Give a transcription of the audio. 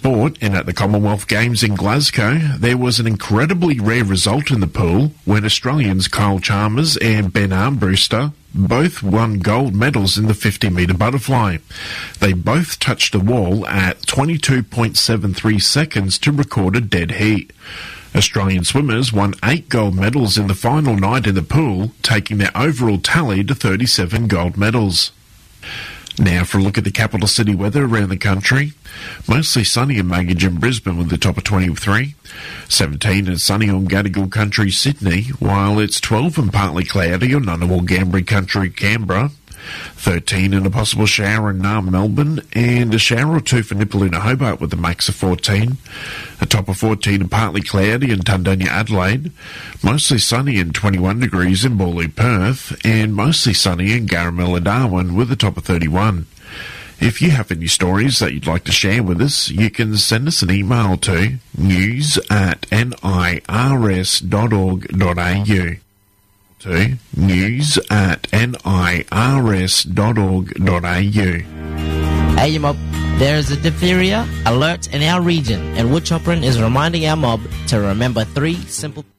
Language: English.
sport, and at the Commonwealth Games in Glasgow, there was an incredibly rare result in the pool when Australians Kyle Chalmers and Ben Armbruster both won gold medals in the 50-metre butterfly. They both touched the wall at 22.73 seconds to record a dead heat. Australian swimmers won 8 gold medals in the final night in the pool, taking their overall tally to 37 gold medals. Now for a look at the capital city weather around the country. Mostly sunny in Maggie and Brisbane with a top of 23. 17 and sunny on Gadigal Country, Sydney, while it's 12 and partly cloudy on Ngunnawal Gambri Country, Canberra. 13 and a possible shower in Naarm, Melbourne, and a shower or two for Nipaluna, Hobart with a max of 14. A top of 14 and partly cloudy in Tundonia, Adelaide. Mostly sunny and 21 degrees in Bawley, Perth, and mostly sunny in Garamilla, Darwin with a top of 31. If you have any stories that you'd like to share with us, you can send us an email to news@nirs.org.au. to news@nirs.org.au. Hey mob, there is a diphtheria alert in our region, and Woodchopperin is reminding our mob to remember 3 simple